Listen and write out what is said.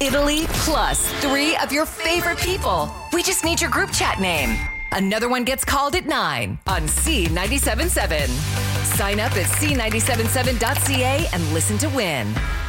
Italy, plus 3 of your favorite people. We just need your group chat name. Another one gets called at 9 on C97.7. Sign up at C977.ca and listen to win.